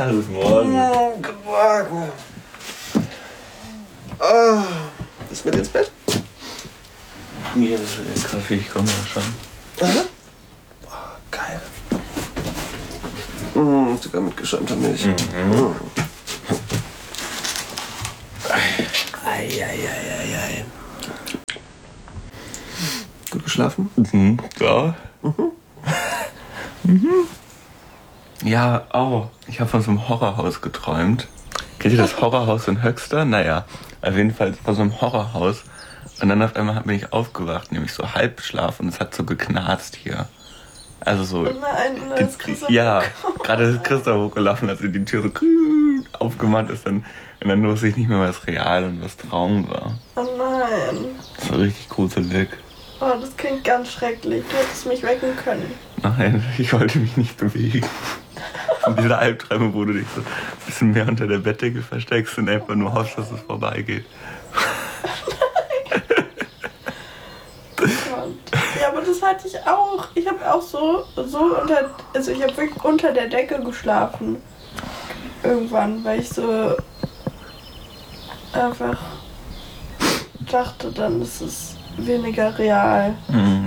Ja, guten Morgen. Guten Morgen. Oh, bist du mit ins Bett? Mir ist der Kaffee, ich komme ja schon. Aha. Oh, geil. Sogar mit geschäumter Milch. Ei. Gut geschlafen? Ja. Ja, ich habe von so einem Horrorhaus geträumt. Kennt ihr das Horrorhaus in Höxter? Naja, auf jeden Fall von so einem Horrorhaus. Und dann auf einmal bin ich aufgewacht, nämlich so Halbschlaf und es hat so geknarzt hier. Also so... Nein, das ist Christoph. Ja, gerade ist Christoph hochgelaufen, als die Tür so aufgemacht ist. Und dann wusste ich nicht mehr, was real und was Traum war. Oh nein. Das war richtig gruselig. Oh, das klingt ganz schrecklich. Du hättest mich wecken können. Nein, ich wollte mich nicht bewegen. Und diese Albträume, wo du dich so ein bisschen mehr unter der Bettdecke versteckst und einfach nur hoffst, dass es vorbeigeht. Ja, aber das hatte ich auch. Ich habe auch so unter... Also ich habe wirklich unter der Decke geschlafen. Irgendwann, weil ich so einfach dachte, dann ist es weniger real.